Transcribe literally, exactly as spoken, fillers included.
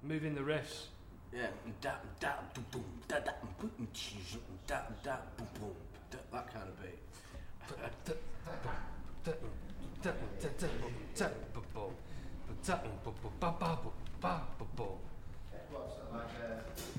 Move in the riffs. Yeah. That kind of beat. What's it like? Uh,